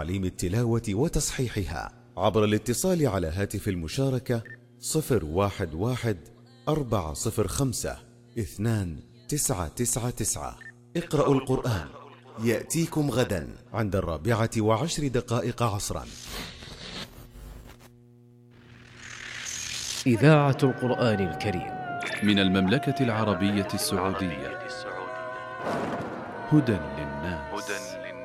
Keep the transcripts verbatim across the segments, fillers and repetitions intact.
تعليم التلاوة وتصحيحها عبر الاتصال على هاتف المشاركة صفر واحد واحد أربعة صفر خمسة اثنان تسعة تسعة تسعة. اقرأوا القرآن يأتيكم غدا عند الرابعة وعشر دقائق عصرا. إذاعة القرآن الكريم من المملكة العربية السعودية. هدى للناس.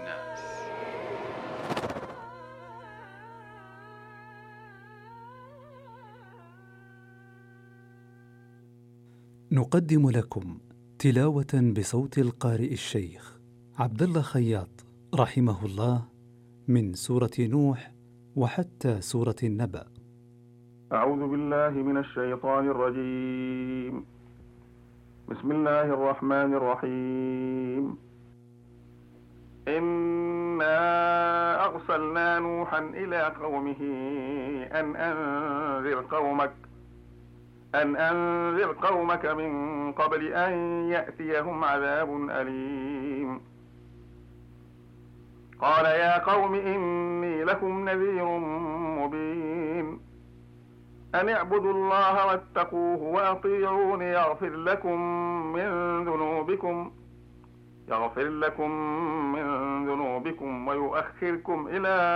نقدم لكم تلاوة بصوت القارئ الشيخ عبد الله خياط رحمه الله من سورة نوح وحتى سورة النبأ. أعوذ بالله من الشيطان الرجيم. بسم الله الرحمن الرحيم. إنا أرسلنا نوحا إلى قومه أن أنذر قومك أن أنذر قومك من قبل أن يأتيهم عذاب أليم. قال يا قوم إني لكم نذير مبين أن اعبدوا الله واتقوه وأطيعون يغفر لكم من ذنوبكم يغفر لكم من ذنوبكم ويؤخركم إلى